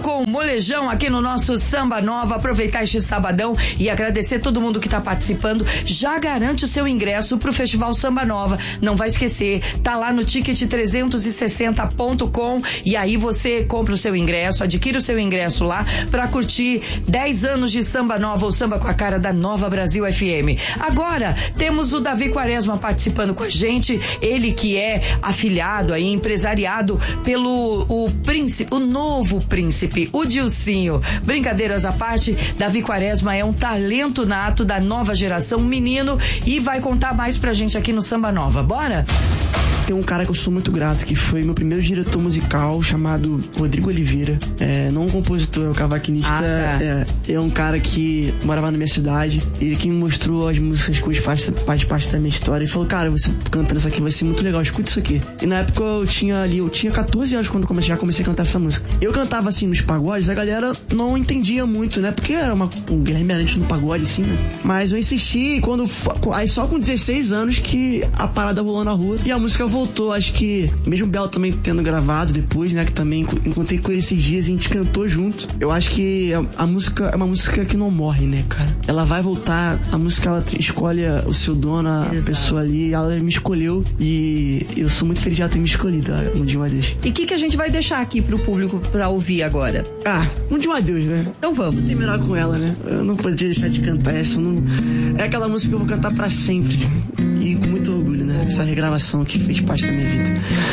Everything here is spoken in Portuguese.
com o molejão aqui no nosso Samba Nova. Aproveitar este sabadão e agradecer todo mundo que tá participando. Já garante o seu ingresso pro Festival Samba Nova. Não vai esquecer, tá lá no ticket360.com e aí você compra o seu ingresso, adquire o seu ingresso lá pra curtir 10 anos de Samba Nova, ou samba com a cara da Nova Brasil FM. Agora, temos o Davi Quaresma participando com a gente, ele que é afiliado aí, empresariado pelo o novo príncipe, o Dilcinho. Brincadeiras à parte, Davi Quaresma é um talento nato da nova geração, menino, e vai contar mais pra gente aqui no Samba Nova. Bora? Tem um cara que eu sou muito grato, que foi meu primeiro diretor musical, chamado Rodrigo Oliveira. Não um compositor, é um cavaquinista. É um cara que morava na minha cidade. Ele que me mostrou as músicas que faz parte da minha história. Ele falou, cara, você cantando isso aqui vai ser muito legal, escuta isso aqui. E na época eu tinha 14 anos quando já comecei a cantar essa música. Eu cantava assim nos pagodes, a galera não entendia muito, né? Porque era um Guilherme Arantes no pagode, assim, né? Mas eu insisti, aí só com 16 anos que a parada rolou na rua e a música voltou. Acho que mesmo o Bel também tendo gravado depois, né, que também encontrei com ele esses dias e a gente cantou junto. Eu acho que a música é uma música que não morre, né, cara? Ela vai voltar, a música ela escolhe o seu dono, a pessoa ali, ela me escolheu e eu sou muito feliz de ela ter me escolhido, Um Dia Um Adeus. E o que a gente vai deixar aqui pro público pra ouvir agora? Um Dia Um Adeus, né? Então vamos. Vou terminar com ela, né? Eu não poderia deixar de cantar essa. É aquela música que eu vou cantar pra sempre. E com muito orgulho, né? Essa regravação que fez parte da minha vida.